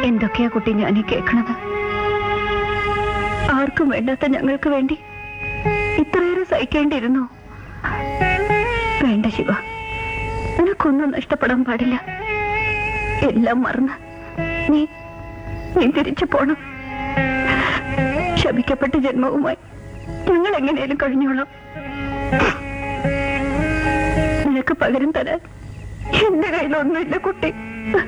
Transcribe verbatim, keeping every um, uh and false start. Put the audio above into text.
എന്തൊക്കെയാ കുട്ടി ഞാൻ ഈ കേൾക്കണത്? ആർക്കും വേണ്ടാത്ത ഞങ്ങൾക്ക് വേണ്ടി ഇത്രയേറെ സഹിക്കേണ്ടിയിരുന്നോ? വേണ്ട ശിവ, നിനക്കൊന്നും നഷ്ടപ്പെടാൻ പാടില്ല. എല്ലാം മറന്ന് നീ നീ തിരിച്ചു പോണം. ശപിക്കപ്പെട്ട ജന്മവുമായി ഞങ്ങൾ എങ്ങനെയാലും കഴിഞ്ഞോളാം. നിനക്ക് പകരം തരാൻ എന്റെ കയ്യിലൊന്നുമില്ല കുട്ടി.